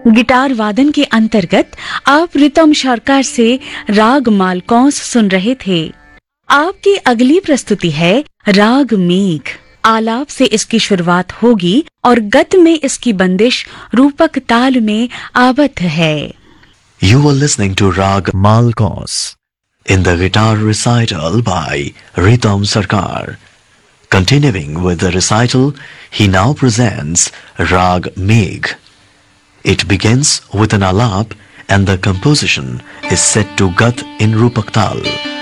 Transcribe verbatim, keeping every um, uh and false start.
Guitar वादन के अंतर्गत आप रितम सरकार से राग मालकौंस सुन रहे थे। आपकी अगली प्रस्तुति है राग मेघ। आलाप से इसकी शुरुआत होगी और गत में इसकी बंदिश रूपक ताल में आबद्ध है। You were listening to Rag Malkos in the guitar recital by Ritam Sarkar. Continuing with the recital, he now presents Rag Megh. It begins with an alap and the composition is set to Gat in Rupak Tal.